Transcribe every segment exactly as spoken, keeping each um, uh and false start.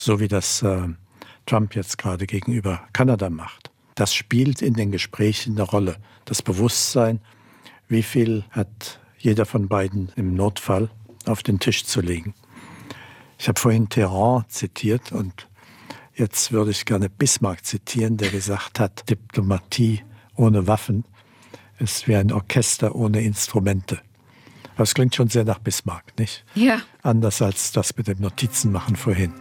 so wie das äh, Trump jetzt gerade gegenüber Kanada macht. Das spielt in den Gesprächen eine Rolle. Das Bewusstsein, wie viel hat jeder von beiden im Notfall auf den Tisch zu legen. Ich habe vorhin Terran zitiert und jetzt würde ich gerne Bismarck zitieren, der gesagt hat, Diplomatie ohne Waffen ist wie ein Orchester ohne Instrumente. Das klingt schon sehr nach Bismarck, nicht? Ja. Anders als das mit dem Notizenmachen vorhin.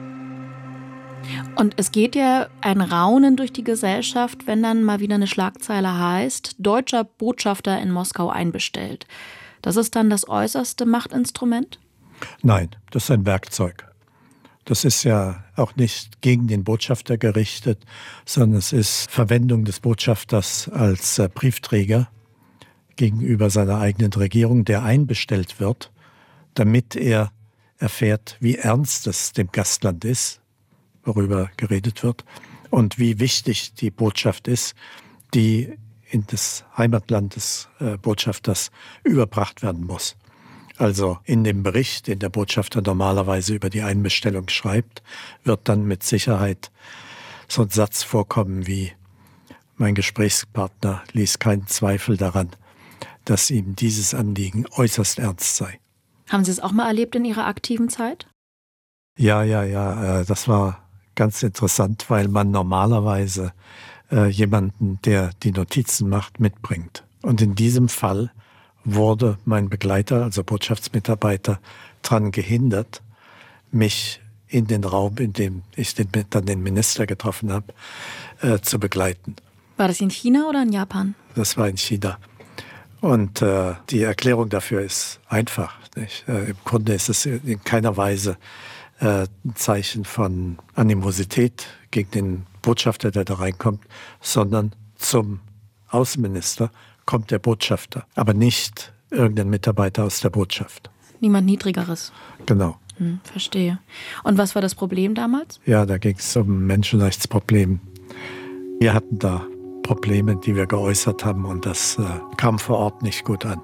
Und es geht ja ein Raunen durch die Gesellschaft, wenn dann mal wieder eine Schlagzeile heißt, deutscher Botschafter in Moskau einbestellt. Das ist dann das äußerste Machtinstrument? Nein, das ist ein Werkzeug. Das ist ja auch nicht gegen den Botschafter gerichtet, sondern es ist Verwendung des Botschafters als äh, Briefträger gegenüber seiner eigenen Regierung, der einbestellt wird, damit er erfährt, wie ernst es dem Gastland ist, worüber geredet wird, und wie wichtig die Botschaft ist, die in das Heimatland des äh, Botschafters überbracht werden muss. Also in dem Bericht, den der Botschafter normalerweise über die Einbestellung schreibt, wird dann mit Sicherheit so ein Satz vorkommen wie: Mein Gesprächspartner ließ keinen Zweifel daran, dass ihm dieses Anliegen äußerst ernst sei. Haben Sie es auch mal erlebt in Ihrer aktiven Zeit? Ja, ja, ja, das war ganz interessant, weil man normalerweise äh, jemanden, der die Notizen macht, mitbringt. Und in diesem Fall wurde mein Begleiter, also Botschaftsmitarbeiter, daran gehindert, mich in den Raum, in dem ich den, dann den Minister getroffen habe, äh, zu begleiten. War das in China oder in Japan? Das war in China. Und äh, die Erklärung dafür ist einfach, nicht? Äh, im Grunde ist es in keiner Weise äh, ein Zeichen von Animosität gegen den Botschafter, der da reinkommt, sondern zum Außenminister kommt der Botschafter, aber nicht irgendein Mitarbeiter aus der Botschaft. Niemand Niedrigeres. Genau. Hm, verstehe. Und was war das Problem damals? Ja, da ging es um Menschenrechtsprobleme. Wir hatten da Probleme, die wir geäußert haben, und das äh, kam vor Ort nicht gut an.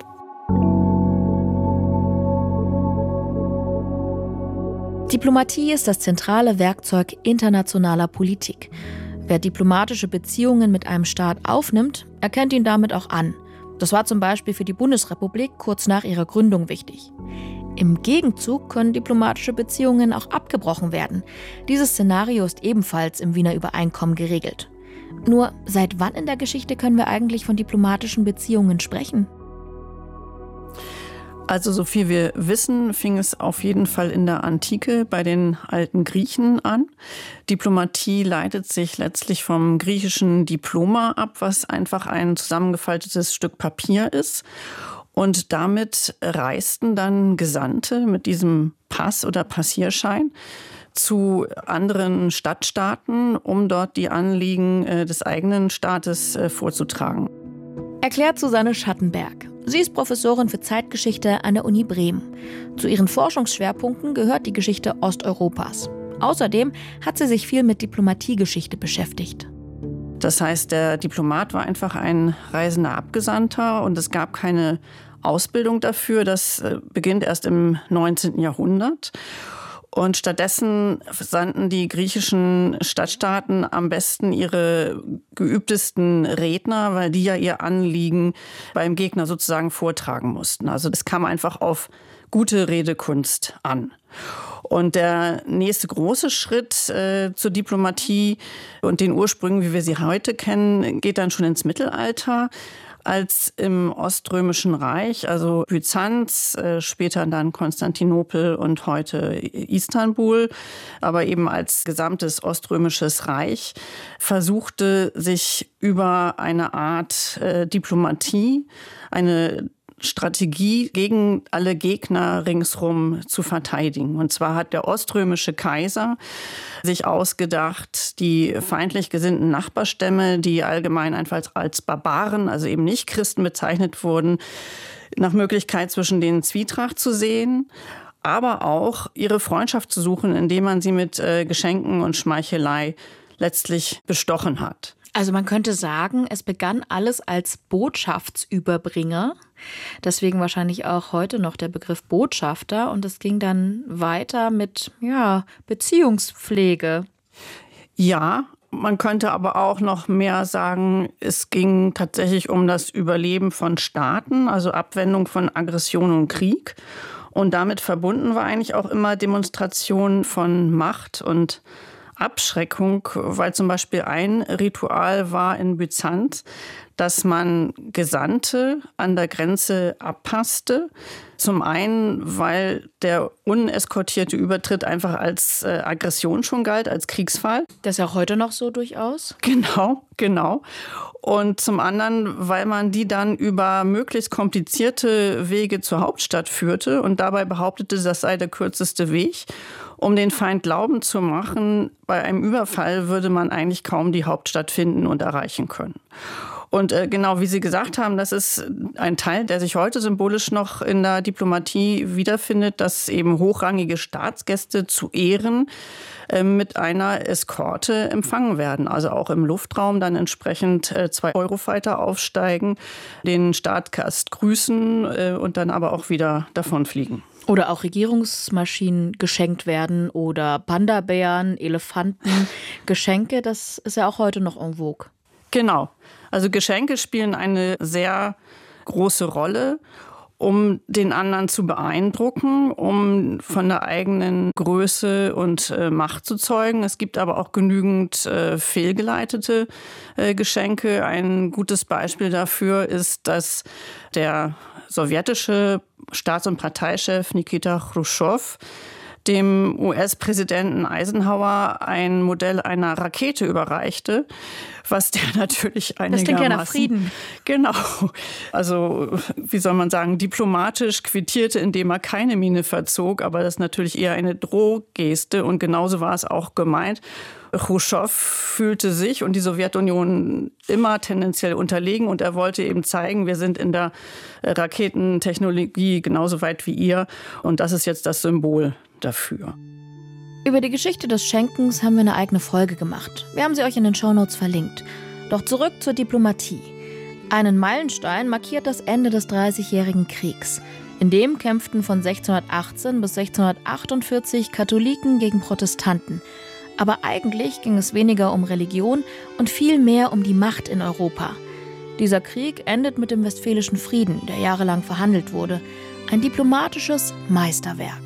Diplomatie ist das zentrale Werkzeug internationaler Politik. Wer diplomatische Beziehungen mit einem Staat aufnimmt, erkennt ihn damit auch an. Das war zum Beispiel für die Bundesrepublik kurz nach ihrer Gründung wichtig. Im Gegenzug können diplomatische Beziehungen auch abgebrochen werden. Dieses Szenario ist ebenfalls im Wiener Übereinkommen geregelt. Nur, seit wann in der Geschichte können wir eigentlich von diplomatischen Beziehungen sprechen? Also so viel wir wissen, fing es auf jeden Fall in der Antike bei den alten Griechen an. Diplomatie leitet sich letztlich vom griechischen Diploma ab, was einfach ein zusammengefaltetes Stück Papier ist. Und damit reisten dann Gesandte mit diesem Pass oder Passierschein zu anderen Stadtstaaten, um dort die Anliegen des eigenen Staates vorzutragen. Erklärt Susanne Schattenberg. Sie ist Professorin für Zeitgeschichte an der Uni Bremen. Zu ihren Forschungsschwerpunkten gehört die Geschichte Osteuropas. Außerdem hat sie sich viel mit Diplomatiegeschichte beschäftigt. Das heißt, der Diplomat war einfach ein reisender Abgesandter und es gab keine Ausbildung dafür. Das beginnt erst im neunzehnten Jahrhundert. Und stattdessen sandten die griechischen Stadtstaaten am besten ihre geübtesten Redner, weil die ja ihr Anliegen beim Gegner sozusagen vortragen mussten. Also das kam einfach auf gute Redekunst an. Und der nächste große Schritt äh, zur Diplomatie und den Ursprüngen, wie wir sie heute kennen, geht dann schon ins Mittelalter, als im Oströmischen Reich, also Byzanz, äh, später dann Konstantinopel und heute Istanbul, aber eben als gesamtes Oströmisches Reich, versuchte sich über eine Art äh, Diplomatie, eine Strategie gegen alle Gegner ringsrum zu verteidigen. Und zwar hat der oströmische Kaiser sich ausgedacht, die feindlich gesinnten Nachbarstämme, die allgemein einfach als Barbaren, also eben nicht Christen bezeichnet wurden, nach Möglichkeit zwischen denen Zwietracht zu sehen, aber auch ihre Freundschaft zu suchen, indem man sie mit äh, Geschenken und Schmeichelei letztlich bestochen hat. Also man könnte sagen, es begann alles als Botschaftsüberbringer. Deswegen wahrscheinlich auch heute noch der Begriff Botschafter. Und es ging dann weiter mit, ja, Beziehungspflege. Ja, man könnte aber auch noch mehr sagen, es ging tatsächlich um das Überleben von Staaten, also Abwendung von Aggression und Krieg. Und damit verbunden war eigentlich auch immer Demonstration von Macht und Abschreckung, weil zum Beispiel ein Ritual war in Byzanz, dass man Gesandte an der Grenze abpasste. Zum einen, weil der uneskortierte Übertritt einfach als äh, Aggression schon galt, als Kriegsfall. Das ist ja auch heute noch so durchaus. Genau, genau. Und zum anderen, weil man die dann über möglichst komplizierte Wege zur Hauptstadt führte und dabei behauptete, das sei der kürzeste Weg, um den Feind glauben zu machen, bei einem Überfall würde man eigentlich kaum die Hauptstadt finden und erreichen können. Und äh, genau wie Sie gesagt haben, das ist ein Teil, der sich heute symbolisch noch in der Diplomatie wiederfindet, dass eben hochrangige Staatsgäste zu Ehren äh, mit einer Eskorte empfangen werden. Also auch im Luftraum dann entsprechend äh, zwei Eurofighter aufsteigen, den Staatsgast grüßen äh, und dann aber auch wieder davonfliegen. Oder auch Regierungsmaschinen geschenkt werden oder Panda-Bären, Elefanten, Geschenke, das ist ja auch heute noch en vogue. Genau. Also Geschenke spielen eine sehr große Rolle, um den anderen zu beeindrucken, um von der eigenen Größe und äh, Macht zu zeugen. Es gibt aber auch genügend äh, fehlgeleitete äh, Geschenke. Ein gutes Beispiel dafür ist, dass der sowjetische Staats- und Parteichef Nikita Chruschtschow dem U S-Präsidenten Eisenhower ein Modell einer Rakete überreichte, was der natürlich einigermaßen... Das klingt ja nach Frieden. Genau. Also, wie soll man sagen, diplomatisch quittierte, indem er keine Miene verzog, aber das ist natürlich eher eine Drohgeste und genauso war es auch gemeint. Chruschtschow fühlte sich und die Sowjetunion immer tendenziell unterlegen und er wollte eben zeigen, wir sind in der Raketentechnologie genauso weit wie ihr und das ist jetzt das Symbol dafür. Über die Geschichte des Schenkens haben wir eine eigene Folge gemacht. Wir haben sie euch in den Shownotes verlinkt. Doch zurück zur Diplomatie. Einen Meilenstein markiert das Ende des Dreißigjährigen Kriegs. In dem kämpften von sechzehnhundertachtzehn bis sechzehnhundertachtundvierzig Katholiken gegen Protestanten. Aber eigentlich ging es weniger um Religion und viel mehr um die Macht in Europa. Dieser Krieg endet mit dem Westfälischen Frieden, der jahrelang verhandelt wurde. Ein diplomatisches Meisterwerk.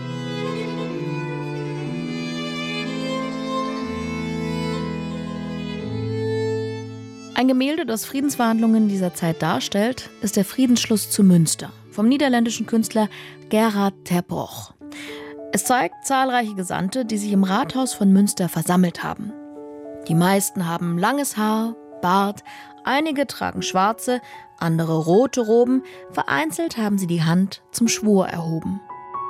Ein Gemälde, das Friedensverhandlungen dieser Zeit darstellt, ist der Friedensschluss zu Münster vom niederländischen Künstler Gerard ter Broch. Es zeigt zahlreiche Gesandte, die sich im Rathaus von Münster versammelt haben. Die meisten haben langes Haar, Bart, einige tragen schwarze, andere rote Roben, vereinzelt haben sie die Hand zum Schwur erhoben.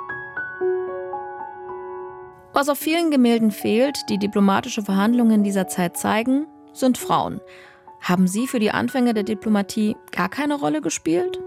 Was auf vielen Gemälden fehlt, die diplomatische Verhandlungen dieser Zeit zeigen, sind Frauen. Haben sie für die Anfänge der Diplomatie gar keine Rolle gespielt?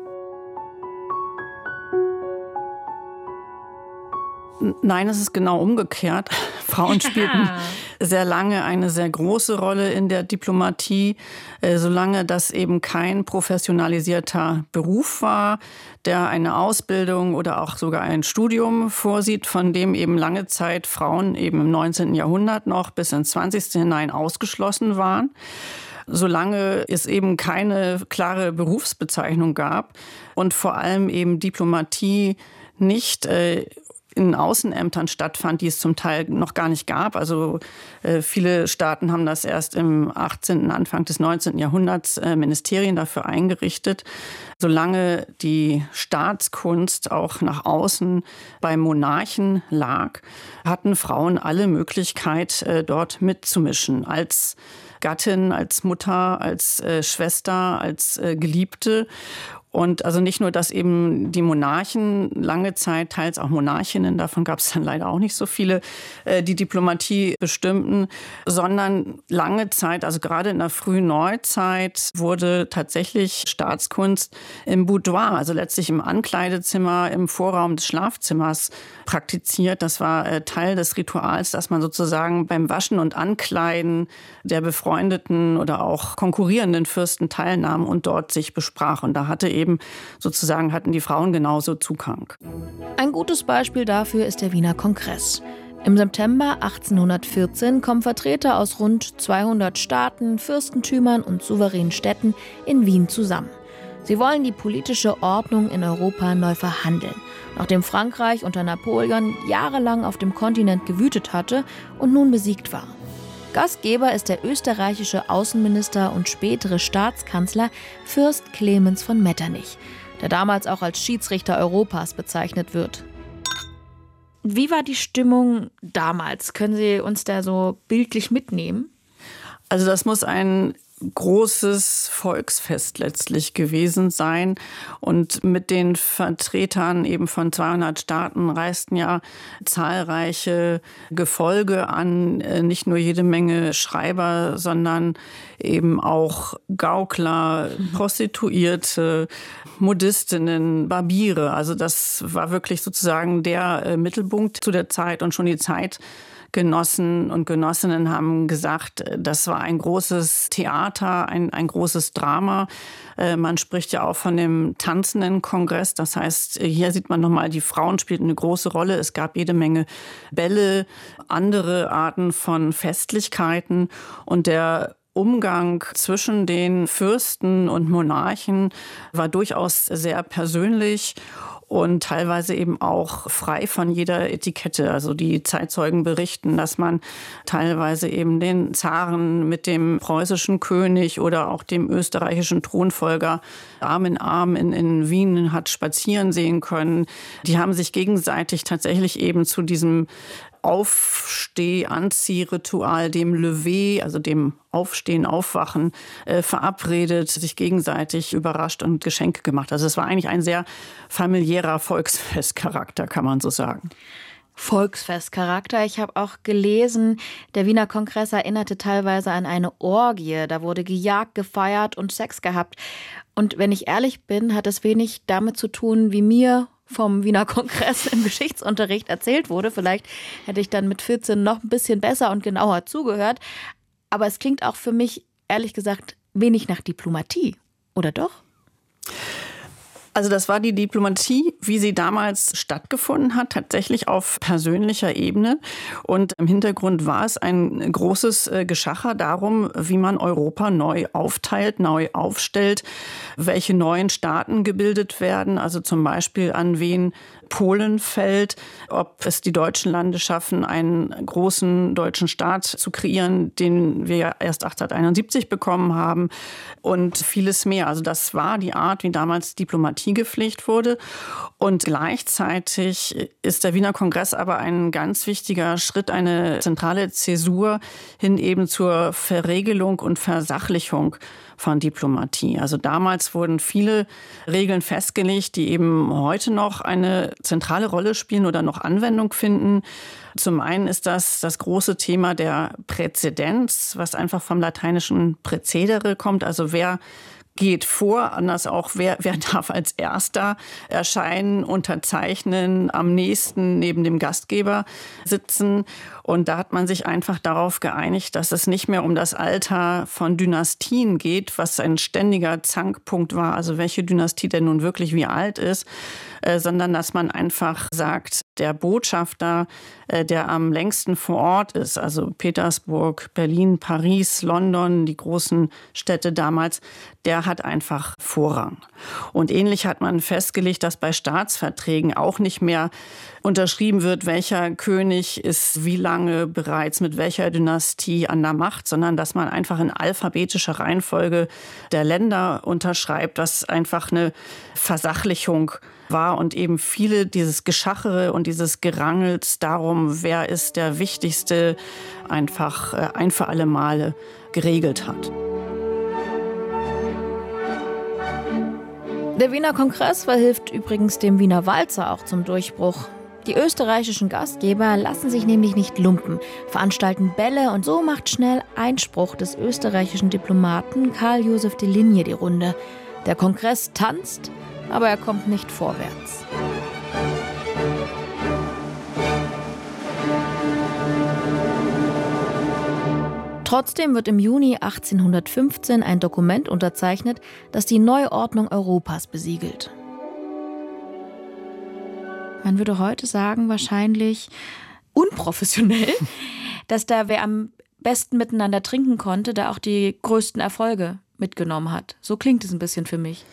Nein, es ist genau umgekehrt. Frauen spielten sehr lange eine sehr große Rolle in der Diplomatie, solange das eben kein professionalisierter Beruf war, der eine Ausbildung oder auch sogar ein Studium vorsieht, von dem eben lange Zeit Frauen eben im neunzehnten Jahrhundert noch bis ins zwanzigste hinein ausgeschlossen waren. Solange es eben keine klare Berufsbezeichnung gab und vor allem eben Diplomatie nicht äh, in Außenämtern stattfand, die es zum Teil noch gar nicht gab. Also äh, viele Staaten haben das erst im achtzehnten, Anfang des neunzehnten Jahrhunderts äh, Ministerien dafür eingerichtet. Solange die Staatskunst auch nach außen bei Monarchen lag, hatten Frauen alle Möglichkeit, äh, dort mitzumischen. Als Gattin, als Mutter, als äh, Schwester, als äh, Geliebte. Und also nicht nur, dass eben die Monarchen lange Zeit, teils auch Monarchinnen, davon gab es dann leider auch nicht so viele, die Diplomatie bestimmten, sondern lange Zeit, also gerade in der frühen Neuzeit, wurde tatsächlich Staatskunst im Boudoir, also letztlich im Ankleidezimmer, im Vorraum des Schlafzimmers praktiziert. Das war Teil des Rituals, dass man sozusagen beim Waschen und Ankleiden der befreundeten befreundeten oder auch konkurrierenden Fürsten teilnahmen und dort sich besprach. Und da hatte eben sozusagen hatten die Frauen genauso Zugang. Ein gutes Beispiel dafür ist der Wiener Kongress. Im September achtzehnhundertvierzehn kommen Vertreter aus rund zweihundert Staaten, Fürstentümern und souveränen Städten in Wien zusammen. Sie wollen die politische Ordnung in Europa neu verhandeln, nachdem Frankreich unter Napoleon jahrelang auf dem Kontinent gewütet hatte und nun besiegt war. Gastgeber ist der österreichische Außenminister und spätere Staatskanzler Fürst Clemens von Metternich, der damals auch als Schiedsrichter Europas bezeichnet wird. Wie war die Stimmung damals? Können Sie uns da so bildlich mitnehmen? Also das muss ein großes Volksfest letztlich gewesen sein. Und mit den Vertretern eben von zweihundert Staaten reisten ja zahlreiche Gefolge an, nicht nur jede Menge Schreiber, sondern eben auch Gaukler, Prostituierte, Modistinnen, Barbiere. Also das war wirklich sozusagen der Mittelpunkt zu der Zeit und schon die Zeit. Genossen und Genossinnen haben gesagt, das war ein großes Theater, ein, ein großes Drama. Man spricht ja auch von dem tanzenden Kongress. Das heißt, hier sieht man nochmal, die Frauen spielten eine große Rolle. Es gab jede Menge Bälle, andere Arten von Festlichkeiten. Und der Umgang zwischen den Fürsten und Monarchen war durchaus sehr persönlich und teilweise eben auch frei von jeder Etikette. Also die Zeitzeugen berichten, dass man teilweise eben den Zaren mit dem preußischen König oder auch dem österreichischen Thronfolger Arm in Arm in, in Wien hat spazieren sehen können. Die haben sich gegenseitig tatsächlich eben zu diesem Aufsteh-Anzieh-Ritual, dem Lever, also dem Aufstehen, Aufwachen, äh, verabredet, sich gegenseitig überrascht und Geschenke gemacht. Also es war eigentlich ein sehr familiärer Volksfestcharakter, kann man so sagen. Volksfestcharakter. Ich habe auch gelesen, der Wiener Kongress erinnerte teilweise an eine Orgie. Da wurde gejagt, gefeiert und Sex gehabt. Und wenn ich ehrlich bin, hat es wenig damit zu tun, wie mir vom Wiener Kongress im Geschichtsunterricht erzählt wurde. Vielleicht hätte ich dann mit vierzehn noch ein bisschen besser und genauer zugehört. Aber es klingt auch für mich, ehrlich gesagt, wenig nach Diplomatie. Oder doch? Also das war die Diplomatie, wie sie damals stattgefunden hat, tatsächlich auf persönlicher Ebene. Und im Hintergrund war es ein großes Geschacher darum, wie man Europa neu aufteilt, neu aufstellt, welche neuen Staaten gebildet werden, also zum Beispiel an wen Polen fällt, ob es die deutschen Lande schaffen, einen großen deutschen Staat zu kreieren, den wir ja erst achtzehnhunderteinundsiebzig bekommen haben und vieles mehr. Also das war die Art, wie damals Diplomatie gepflegt wurde. Und gleichzeitig ist der Wiener Kongress aber ein ganz wichtiger Schritt, eine zentrale Zäsur hin eben zur Verregelung und Versachlichung von Diplomatie. Also damals wurden viele Regeln festgelegt, die eben heute noch eine zentrale Rolle spielen oder noch Anwendung finden. Zum einen ist das das große Thema der Präzedenz, was einfach vom lateinischen präcedere kommt, also wer geht vor, anders auch, wer, wer darf als Erster erscheinen, unterzeichnen, am nächsten neben dem Gastgeber sitzen. Und da hat man sich einfach darauf geeinigt, dass es nicht mehr um das Alter von Dynastien geht, was ein ständiger Zankpunkt war, also welche Dynastie denn nun wirklich wie alt ist, äh, sondern dass man einfach sagt, der Botschafter, äh, der am längsten vor Ort ist, also Petersburg, Berlin, Paris, London, die großen Städte damals, der hat einfach Vorrang. Und ähnlich hat man festgelegt, dass bei Staatsverträgen auch nicht mehr unterschrieben wird, welcher König ist wie lange bereits mit welcher Dynastie an der Macht, sondern dass man einfach in alphabetischer Reihenfolge der Länder unterschreibt, was einfach eine Versachlichung war und eben viele dieses Geschachere und dieses Gerangels darum, wer ist der Wichtigste, einfach ein für alle Male geregelt hat. Der Wiener Kongress verhilft übrigens dem Wiener Walzer auch zum Durchbruch. Die österreichischen Gastgeber lassen sich nämlich nicht lumpen, veranstalten Bälle und so macht schnell Einspruch des österreichischen Diplomaten Karl Joseph de Ligne die Runde. Der Kongress tanzt, aber er kommt nicht vorwärts. Trotzdem wird im Juni achtzehnhundertfünfzehn ein Dokument unterzeichnet, das die neue Ordnung Europas besiegelt. Man würde heute sagen, wahrscheinlich unprofessionell, dass da wer am besten miteinander trinken konnte, da auch die größten Erfolge mitgenommen hat. So klingt es ein bisschen für mich.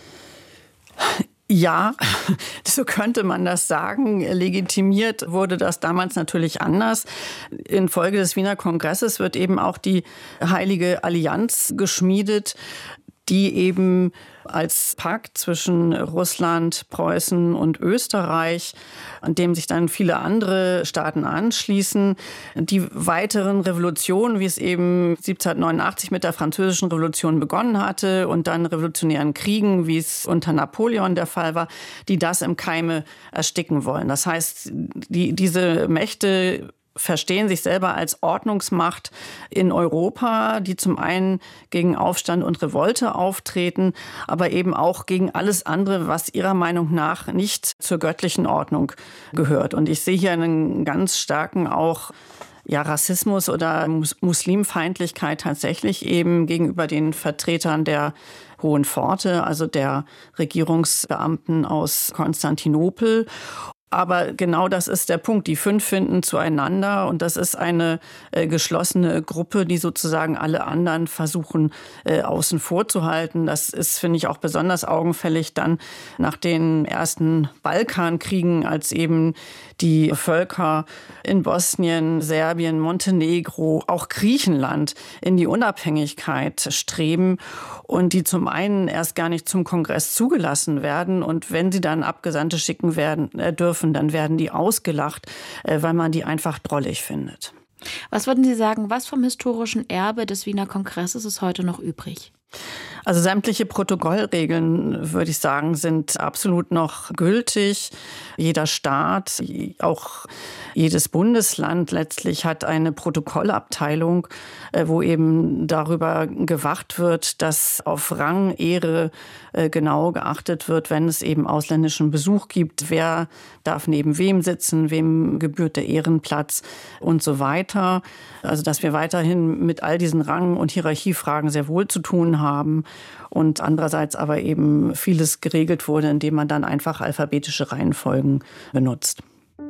Ja, so könnte man das sagen. Legitimiert wurde das damals natürlich anders. Infolge des Wiener Kongresses wird eben auch die Heilige Allianz geschmiedet, die eben als Pakt zwischen Russland, Preußen und Österreich, an dem sich dann viele andere Staaten anschließen, die weiteren Revolutionen, wie es eben siebzehnhundertneunundachtzig mit der Französischen Revolution begonnen hatte und dann revolutionären Kriegen, wie es unter Napoleon der Fall war, die das im Keime ersticken wollen. Das heißt, die, diese Mächte verstehen sich selber als Ordnungsmacht in Europa, die zum einen gegen Aufstand und Revolte auftreten, aber eben auch gegen alles andere, was ihrer Meinung nach nicht zur göttlichen Ordnung gehört. Und ich sehe hier einen ganz starken auch ja, Rassismus oder Muslimfeindlichkeit tatsächlich eben gegenüber den Vertretern der Hohen Pforte, also der Regierungsbeamten aus Konstantinopel. Aber genau das ist der Punkt. Die fünf finden zueinander und das ist eine äh, geschlossene Gruppe, die sozusagen alle anderen versuchen äh, außen vor zu halten. Das ist, finde ich, auch besonders augenfällig dann nach den ersten Balkankriegen, als eben die Völker in Bosnien, Serbien, Montenegro, auch Griechenland in die Unabhängigkeit streben und die zum einen erst gar nicht zum Kongress zugelassen werden und wenn sie dann Abgesandte schicken werden äh, dürfen, dann werden die ausgelacht, weil man die einfach drollig findet. Was würden Sie sagen, was vom historischen Erbe des Wiener Kongresses ist heute noch übrig? Also sämtliche Protokollregeln, würde ich sagen, sind absolut noch gültig. Jeder Staat, auch jedes Bundesland letztlich hat eine Protokollabteilung, wo eben darüber gewacht wird, dass auf Rang, Ehre genau geachtet wird, wenn es eben ausländischen Besuch gibt. Wer darf neben wem sitzen, wem gebührt der Ehrenplatz und so weiter. Also dass wir weiterhin mit all diesen Rang- und Hierarchiefragen sehr wohl zu tun haben. Und andererseits aber eben vieles geregelt wurde, indem man dann einfach alphabetische Reihenfolgen benutzt.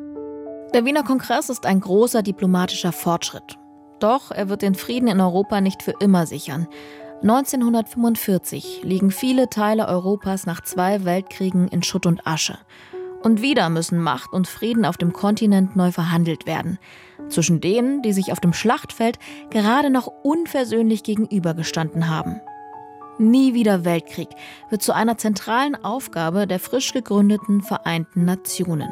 Der Wiener Kongress ist ein großer diplomatischer Fortschritt. Doch er wird den Frieden in Europa nicht für immer sichern. neunzehnhundertfünfundvierzig liegen viele Teile Europas nach zwei Weltkriegen in Schutt und Asche. Und wieder müssen Macht und Frieden auf dem Kontinent neu verhandelt werden. Zwischen denen, die sich auf dem Schlachtfeld gerade noch unversöhnlich gegenübergestanden haben. Nie wieder Weltkrieg wird zu einer zentralen Aufgabe der frisch gegründeten Vereinten Nationen.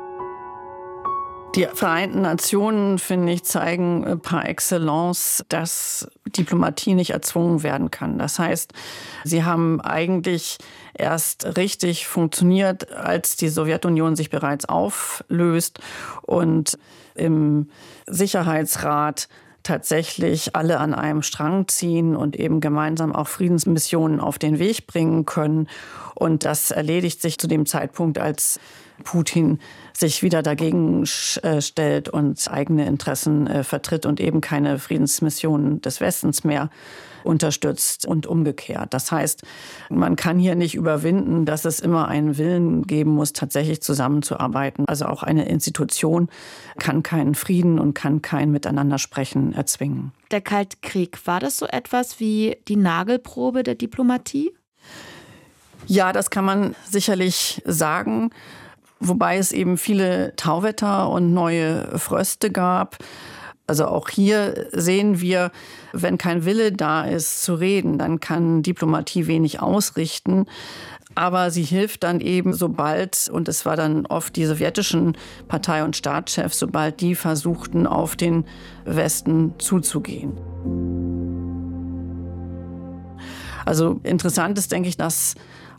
Die Vereinten Nationen, finde ich, zeigen par excellence, dass Diplomatie nicht erzwungen werden kann. Das heißt, sie haben eigentlich erst richtig funktioniert, als die Sowjetunion sich bereits auflöst und im Sicherheitsrat tatsächlich alle an einem Strang ziehen und eben gemeinsam auch Friedensmissionen auf den Weg bringen können. Und das erledigt sich zu dem Zeitpunkt, als Putin sich wieder dagegen stellt und eigene Interessen äh, vertritt und eben keine Friedensmissionen des Westens mehr unterstützt und umgekehrt. Das heißt, man kann hier nicht überwinden, dass es immer einen Willen geben muss, tatsächlich zusammenzuarbeiten. Also auch eine Institution kann keinen Frieden und kann kein Miteinandersprechen erzwingen. Der Kalte Krieg, war das so etwas wie die Nagelprobe der Diplomatie? Ja, das kann man sicherlich sagen. Wobei es eben viele Tauwetter und neue Fröste gab. Also auch hier sehen wir, wenn kein Wille da ist zu reden, dann kann Diplomatie wenig ausrichten. Aber sie hilft dann eben, sobald, und es war dann oft die sowjetischen Partei- und Staatschefs, sobald die versuchten, auf den Westen zuzugehen. Also interessant ist, denke ich, dass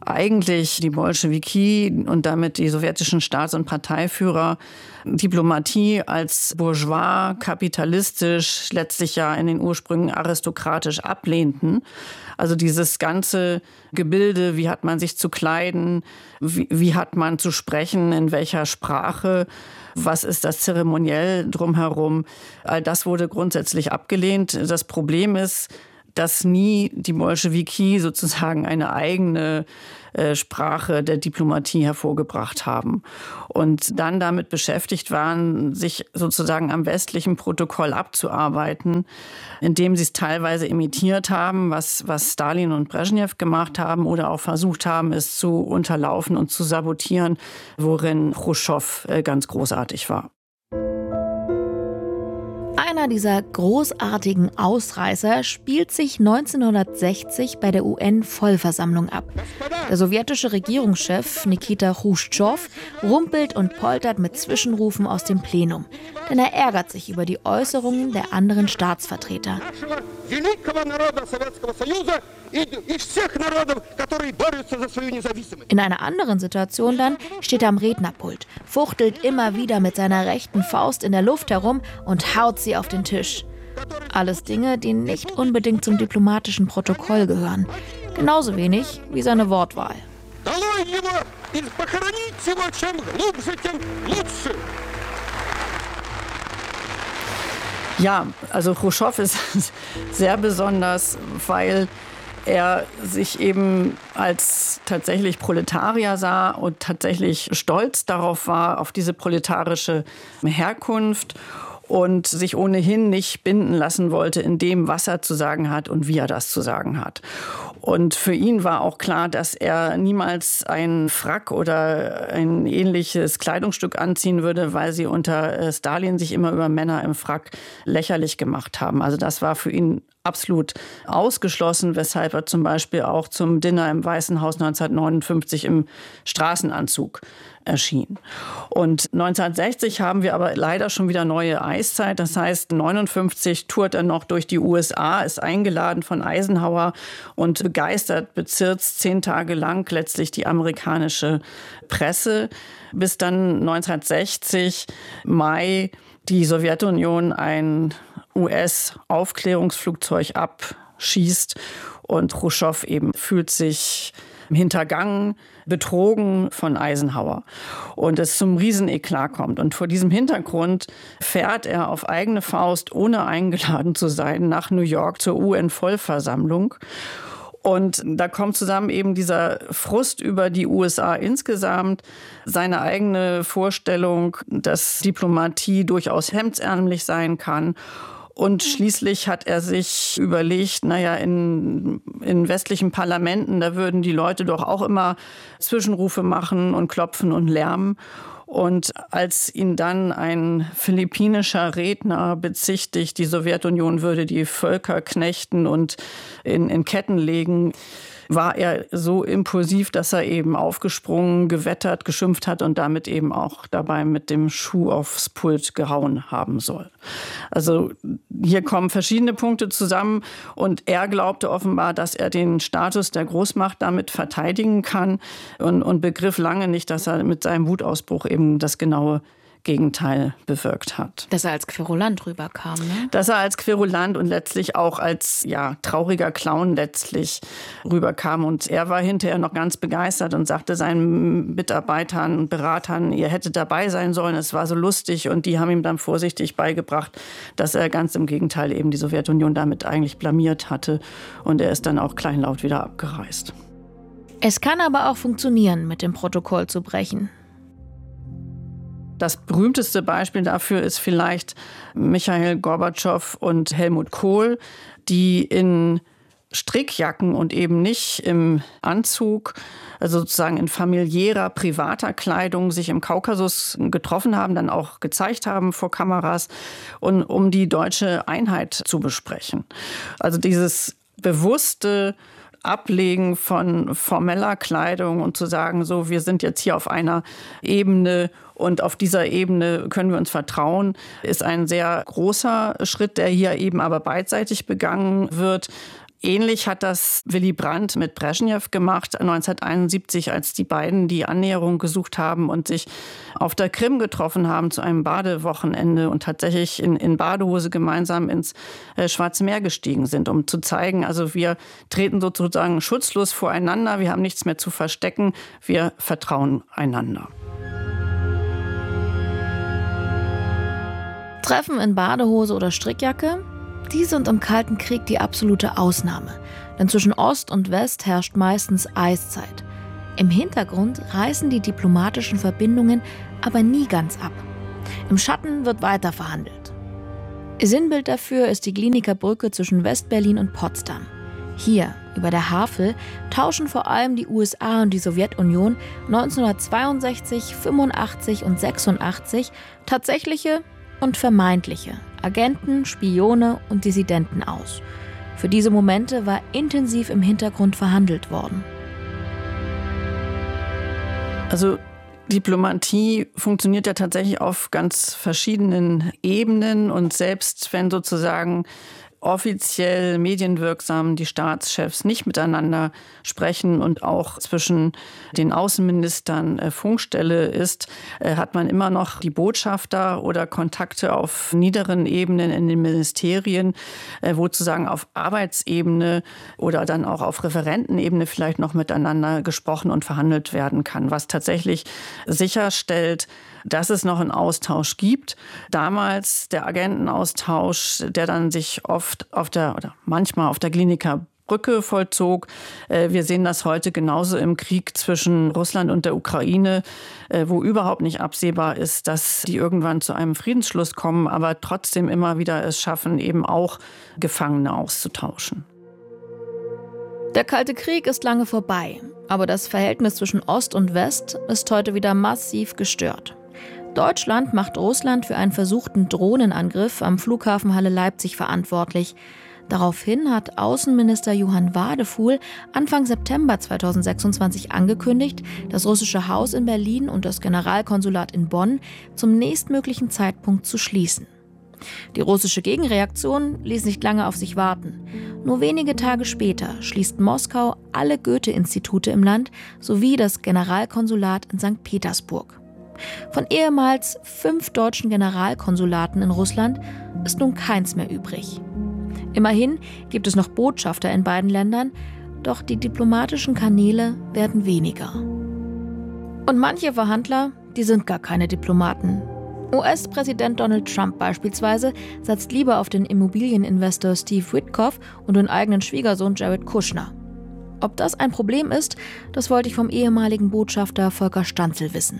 eigentlich die Bolschewiki und damit die sowjetischen Staats- und Parteiführer Diplomatie als bourgeois, kapitalistisch, letztlich ja in den Ursprüngen aristokratisch ablehnten. Also dieses ganze Gebilde, wie hat man sich zu kleiden, wie, wie hat man zu sprechen, in welcher Sprache, was ist das zeremoniell drumherum, all das wurde grundsätzlich abgelehnt. Das Problem ist, dass nie die Bolschewiki sozusagen eine eigene äh, Sprache der Diplomatie hervorgebracht haben und dann damit beschäftigt waren, sich sozusagen am westlichen Protokoll abzuarbeiten, indem sie es teilweise imitiert haben, was, was Stalin und Brezhnev gemacht haben oder auch versucht haben, es zu unterlaufen und zu sabotieren, worin Chruschtschow äh, ganz großartig war. Einer dieser großartigen Ausreißer spielt sich neunzehnhundertsechzig bei der U N-Vollversammlung ab. Der sowjetische Regierungschef Nikita Chruschtschow rumpelt und poltert mit Zwischenrufen aus dem Plenum, denn er ärgert sich über die Äußerungen der anderen Staatsvertreter. In einer anderen Situation dann steht er am Rednerpult, fuchtelt immer wieder mit seiner rechten Faust in der Luft herum und haut sie auf den Tisch. Alles Dinge, die nicht unbedingt zum diplomatischen Protokoll gehören. Genauso wenig wie seine Wortwahl. Ja, also Chruschtschow ist sehr besonders, weil er sich eben als tatsächlich Proletarier sah und tatsächlich stolz darauf war, auf diese proletarische Herkunft und sich ohnehin nicht binden lassen wollte in dem, was er zu sagen hat und wie er das zu sagen hat. Und für ihn war auch klar, dass er niemals einen Frack oder ein ähnliches Kleidungsstück anziehen würde, weil sie unter Stalin sich immer über Männer im Frack lächerlich gemacht haben. Also das war für ihn absolut ausgeschlossen, weshalb er zum Beispiel auch zum Dinner im Weißen Haus neunzehnhundertneunundfünfzig im Straßenanzug erschien. Und neunzehnhundertsechzig haben wir aber leider schon wieder neue Eiszeit. Das heißt, neunundfünfzig tourt er noch durch die U S A, ist eingeladen von Eisenhower und begeistert bezirzt zehn Tage lang letztlich die amerikanische Presse, bis dann neunzehnhundertsechzig Mai die Sowjetunion ein U S-Aufklärungsflugzeug abschießt und Chruschtschow eben fühlt sich hintergangen, betrogen von Eisenhower und es zum Rieseneklat kommt. Und vor diesem Hintergrund fährt er auf eigene Faust, ohne eingeladen zu sein, nach New York zur U N-Vollversammlung. Und da kommt zusammen eben dieser Frust über die U S A insgesamt, seine eigene Vorstellung, dass Diplomatie durchaus hemdsärmlich sein kann. Und schließlich hat er sich überlegt, naja, in, in westlichen Parlamenten, da würden die Leute doch auch immer Zwischenrufe machen und klopfen und lärmen. Und als ihn dann ein philippinischer Redner bezichtigt, die Sowjetunion würde die Völker knechten und in, in Ketten legen, war er so impulsiv, dass er eben aufgesprungen, gewettert, geschimpft hat und damit eben auch dabei mit dem Schuh aufs Pult gehauen haben soll. Also hier kommen verschiedene Punkte zusammen und er glaubte offenbar, dass er den Status der Großmacht damit verteidigen kann und, und begriff lange nicht, dass er mit seinem Wutausbruch eben das genaue Gegenteil bewirkt hat. Dass er als Querulant rüberkam, ne? Dass er als Querulant und letztlich auch als ja, trauriger Clown letztlich rüberkam. Und er war hinterher noch ganz begeistert und sagte seinen Mitarbeitern und Beratern, ihr hättet dabei sein sollen, es war so lustig. Und die haben ihm dann vorsichtig beigebracht, dass er ganz im Gegenteil eben die Sowjetunion damit eigentlich blamiert hatte. Und er ist dann auch kleinlaut wieder abgereist. Es kann aber auch funktionieren, mit dem Protokoll zu brechen. Das berühmteste Beispiel dafür ist vielleicht Michail Gorbatschow und Helmut Kohl, die in Strickjacken und eben nicht im Anzug, also sozusagen in familiärer, privater Kleidung sich im Kaukasus getroffen haben, dann auch gezeigt haben vor Kameras, und um die deutsche Einheit zu besprechen. Also dieses bewusste Ablegen von formeller Kleidung und zu sagen, so, wir sind jetzt hier auf einer Ebene und auf dieser Ebene können wir uns vertrauen, ist ein sehr großer Schritt, der hier eben aber beidseitig begangen wird. Ähnlich hat das Willy Brandt mit Breschnew gemacht neunzehnhunderteinundsiebzig, als die beiden die Annäherung gesucht haben und sich auf der Krim getroffen haben zu einem Badewochenende und tatsächlich in, in Badehose gemeinsam ins äh, Schwarze Meer gestiegen sind, um zu zeigen, also wir treten sozusagen schutzlos voreinander, wir haben nichts mehr zu verstecken, wir vertrauen einander. Treffen in Badehose oder Strickjacke? Die sind im Kalten Krieg die absolute Ausnahme. Denn zwischen Ost und West herrscht meistens Eiszeit. Im Hintergrund reißen die diplomatischen Verbindungen aber nie ganz ab. Im Schatten wird weiter verhandelt. Sinnbild dafür ist die Glienicker Brücke zwischen West-Berlin und Potsdam. Hier, über der Havel, tauschen vor allem die U S A und die Sowjetunion neunzehnhundertzweiundsechzig, fünfundachtzig und sechsundachtzig tatsächliche und vermeintliche Agenten, Spione und Dissidenten aus. Für diese Momente war intensiv im Hintergrund verhandelt worden. Also Diplomatie funktioniert ja tatsächlich auf ganz verschiedenen Ebenen und selbst wenn sozusagen offiziell medienwirksam die Staatschefs nicht miteinander sprechen und auch zwischen den Außenministern äh, Funkstelle ist, äh, hat man immer noch die Botschafter oder Kontakte auf niederen Ebenen in den Ministerien, äh, wo sozusagen auf Arbeitsebene oder dann auch auf Referentenebene vielleicht noch miteinander gesprochen und verhandelt werden kann, was tatsächlich sicherstellt, dass es noch einen Austausch gibt. Damals der Agentenaustausch, der dann sich oft auf der oder manchmal auf der Glienicker Brücke vollzog. Wir sehen das heute genauso im Krieg zwischen Russland und der Ukraine, wo überhaupt nicht absehbar ist, dass die irgendwann zu einem Friedensschluss kommen, aber trotzdem immer wieder es schaffen, eben auch Gefangene auszutauschen. Der Kalte Krieg ist lange vorbei, aber das Verhältnis zwischen Ost und West ist heute wieder massiv gestört. Deutschland macht Russland für einen versuchten Drohnenangriff am Flughafen Halle-Leipzig verantwortlich. Daraufhin hat Außenminister Johann Wadefuhl Anfang September zweitausendsechsundzwanzig angekündigt, das russische Haus in Berlin und das Generalkonsulat in Bonn zum nächstmöglichen Zeitpunkt zu schließen. Die russische Gegenreaktion ließ nicht lange auf sich warten. Nur wenige Tage später schließt Moskau alle Goethe-Institute im Land sowie das Generalkonsulat in Sankt Petersburg. Von ehemals fünf deutschen Generalkonsulaten in Russland ist nun keins mehr übrig. Immerhin gibt es noch Botschafter in beiden Ländern, doch die diplomatischen Kanäle werden weniger. Und manche Verhandler, die sind gar keine Diplomaten. U S-Präsident Donald Trump beispielsweise setzt lieber auf den Immobilieninvestor Steve Witkoff und den eigenen Schwiegersohn Jared Kushner. Ob das ein Problem ist, das wollte ich vom ehemaligen Botschafter Volker Stanzel wissen.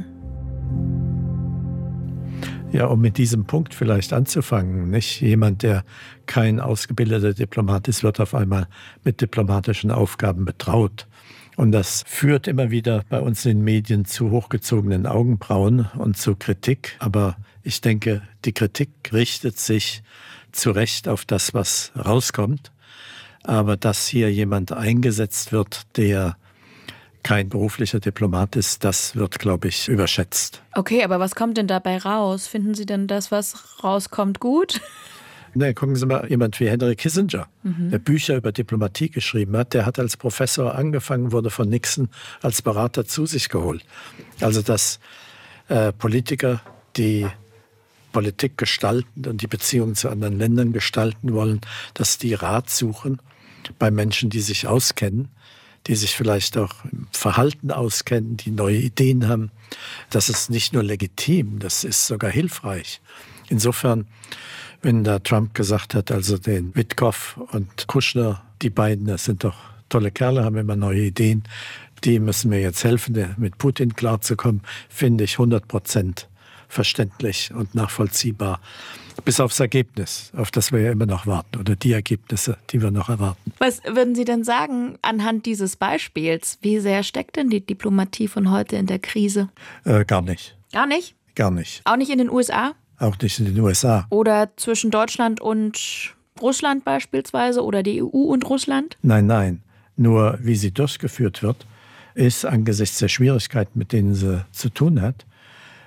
Ja, um mit diesem Punkt vielleicht anzufangen, nicht? Jemand, der kein ausgebildeter Diplomat ist, wird auf einmal mit diplomatischen Aufgaben betraut. Und das führt immer wieder bei uns in den Medien zu hochgezogenen Augenbrauen und zu Kritik. Aber ich denke, die Kritik richtet sich zu Recht auf das, was rauskommt. Aber dass hier jemand eingesetzt wird, der kein beruflicher Diplomat ist, das wird, glaube ich, überschätzt. Okay, aber was kommt denn dabei raus? Finden Sie denn das, was rauskommt, gut? Ne, gucken Sie mal, jemand wie Henry Kissinger, mhm. der Bücher über Diplomatie geschrieben hat, der hat als Professor angefangen, wurde von Nixon als Berater zu sich geholt. Also dass äh, Politiker, die Politik gestalten und die Beziehungen zu anderen Ländern gestalten wollen, dass die Rat suchen bei Menschen, die sich auskennen, die sich vielleicht auch im Verhalten auskennen, die neue Ideen haben. Das ist nicht nur legitim, das ist sogar hilfreich. Insofern, wenn da Trump gesagt hat, also den Witkoff und Kushner, die beiden, das sind doch tolle Kerle, haben immer neue Ideen, die müssen mir jetzt helfen, mit Putin klarzukommen, finde ich hundert Prozent verständlich und nachvollziehbar. Bis aufs Ergebnis, auf das wir ja immer noch warten, oder die Ergebnisse, die wir noch erwarten. Was würden Sie denn sagen anhand dieses Beispiels? Wie sehr steckt denn die Diplomatie von heute in der Krise? Äh, gar nicht. Gar nicht? Gar nicht. Auch nicht in den U S A? Auch nicht in den U S A. Oder zwischen Deutschland und Russland beispielsweise oder die E U und Russland? Nein, nein. Nur wie sie durchgeführt wird, ist angesichts der Schwierigkeiten, mit denen sie zu tun hat,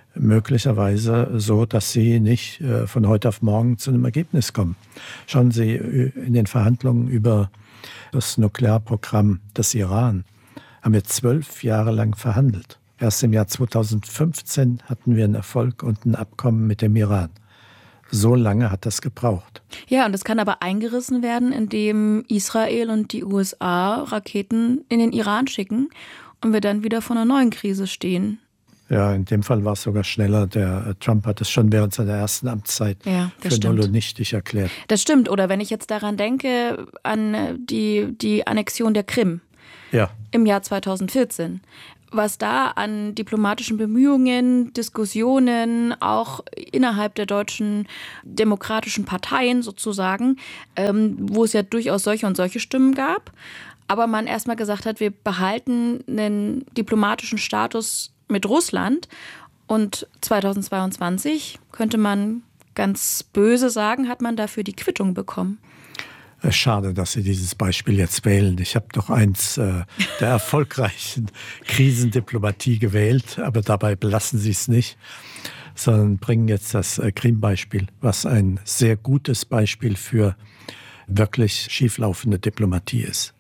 möglicherweise so, dass sie nicht äh, von heute auf morgen zu einem Ergebnis kommen. Schauen Sie, in den Verhandlungen über das Nuklearprogramm des Iran haben wir zwölf Jahre lang verhandelt. Erst im Jahr zweitausendfünfzehn hatten wir einen Erfolg und ein Abkommen mit dem Iran. So lange hat das gebraucht. Ja, und es kann aber eingerissen werden, indem Israel und die U S A Raketen in den Iran schicken und wir dann wieder vor einer neuen Krise stehen. Ja, in dem Fall war es sogar schneller. Der Trump hat es schon während seiner ersten Amtszeit ja, für stimmt. null und nichtig erklärt. Das stimmt. Oder wenn ich jetzt daran denke, an die, die Annexion der Krim ja. im Jahr zweitausendvierzehn. Was da an diplomatischen Bemühungen, Diskussionen, auch innerhalb der deutschen demokratischen Parteien sozusagen, ähm, wo es ja durchaus solche und solche Stimmen gab, aber man erstmal gesagt hat, wir behalten einen diplomatischen Status mit Russland und zweitausendzweiundzwanzig könnte man ganz böse sagen, hat man dafür die Quittung bekommen. Schade, dass Sie dieses Beispiel jetzt wählen. Ich habe doch eins äh, der erfolgreichen Krisendiplomatie gewählt, aber dabei belassen Sie es nicht, sondern bringen jetzt das äh, Krim-Beispiel, was ein sehr gutes Beispiel für wirklich schieflaufende Diplomatie ist.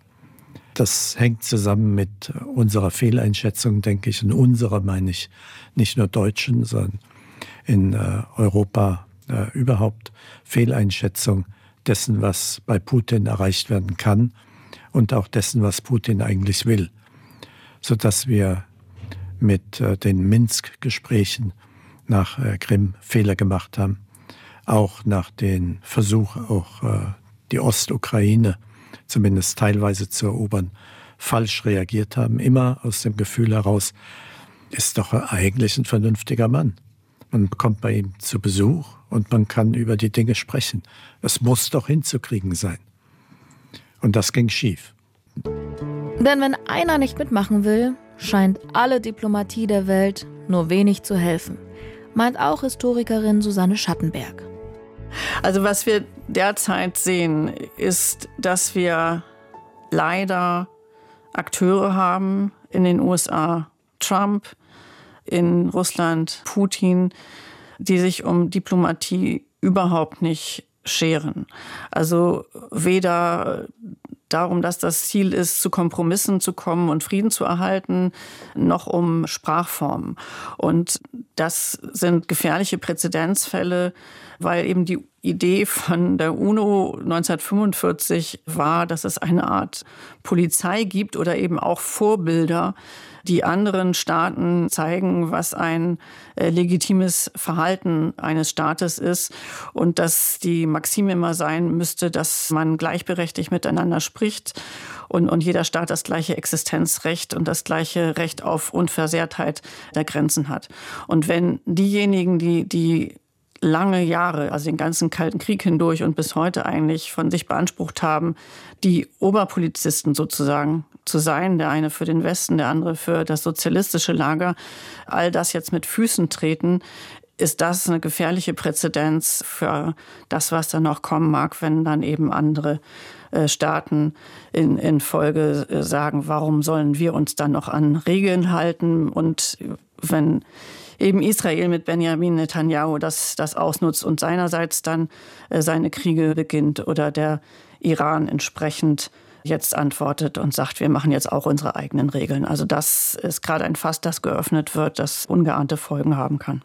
Das hängt zusammen mit unserer Fehleinschätzung, denke ich, und unserer meine ich nicht nur Deutschen, sondern in äh, Europa äh, überhaupt Fehleinschätzung dessen, was bei Putin erreicht werden kann und auch dessen, was Putin eigentlich will. Sodass wir mit äh, den Minsk-Gesprächen nach äh, Krim Fehler gemacht haben, auch nach den Versuchen, auch äh, die Ostukraine zumindest teilweise zu erobern, falsch reagiert haben. Immer aus dem Gefühl heraus, ist doch eigentlich ein vernünftiger Mann. Man kommt bei ihm zu Besuch und man kann über die Dinge sprechen. Es muss doch hinzukriegen sein. Und das ging schief. Denn wenn einer nicht mitmachen will, scheint alle Diplomatie der Welt nur wenig zu helfen. Meint auch Historikerin Susanne Schattenberg. Also was wir derzeit sehen, ist, dass wir leider Akteure haben in den U S A, Trump, in Russland, Putin, die sich um Diplomatie überhaupt nicht scheren. Also weder darum, dass das Ziel ist, zu Kompromissen zu kommen und Frieden zu erhalten, noch um Sprachformen. Und das sind gefährliche Präzedenzfälle, weil eben die Idee von der UNO neunzehnhundertfünfundvierzig war, dass es eine Art Polizei gibt oder eben auch Vorbilder, die anderen Staaten zeigen, was ein äh, legitimes Verhalten eines Staates ist und dass die Maxime immer sein müsste, dass man gleichberechtigt miteinander spricht und, und jeder Staat das gleiche Existenzrecht und das gleiche Recht auf Unversehrtheit der Grenzen hat. Und wenn diejenigen, die, die lange Jahre, also den ganzen Kalten Krieg hindurch und bis heute eigentlich von sich beansprucht haben, die Oberpolizisten sozusagen zu sein, der eine für den Westen, der andere für das sozialistische Lager, all das jetzt mit Füßen treten, ist das eine gefährliche Präzedenz für das, was dann noch kommen mag, wenn dann eben andere äh, Staaten in, in Folge äh, sagen, warum sollen wir uns dann noch an Regeln halten? Und wenn eben Israel mit Benjamin Netanyahu das, das ausnutzt und seinerseits dann äh, seine Kriege beginnt oder der Iran entsprechend jetzt antwortet und sagt, wir machen jetzt auch unsere eigenen Regeln. Also das ist gerade ein Fass, das geöffnet wird, das ungeahnte Folgen haben kann.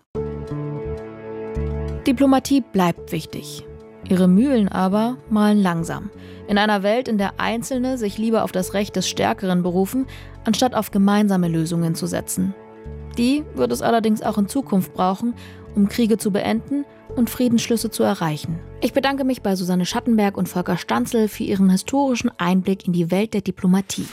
Diplomatie bleibt wichtig. Ihre Mühlen aber mahlen langsam. In einer Welt, in der Einzelne sich lieber auf das Recht des Stärkeren berufen, anstatt auf gemeinsame Lösungen zu setzen. Die wird es allerdings auch in Zukunft brauchen, um Kriege zu beenden und Friedensschlüsse zu erreichen. Ich bedanke mich bei Susanne Schattenberg und Volker Stanzel für ihren historischen Einblick in die Welt der Diplomatie.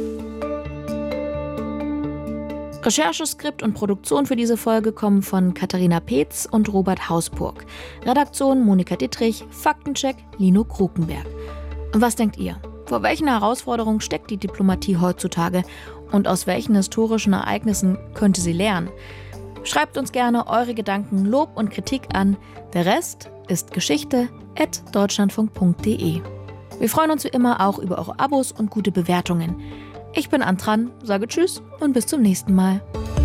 Rechercheskript und Produktion für diese Folge kommen von Katharina Peetz und Robert Hausburg. Redaktion Monika Dittrich, Faktencheck Lino Krukenberg. Und was denkt ihr? Vor welchen Herausforderungen steckt die Diplomatie heutzutage und aus welchen historischen Ereignissen könnte sie lernen? Schreibt uns gerne eure Gedanken, Lob und Kritik an. Der Rest ist Geschichte at deutschlandfunk punkt de. Wir freuen uns wie immer auch über eure Abos und gute Bewertungen. Ich bin Antran, sage Tschüss und bis zum nächsten Mal.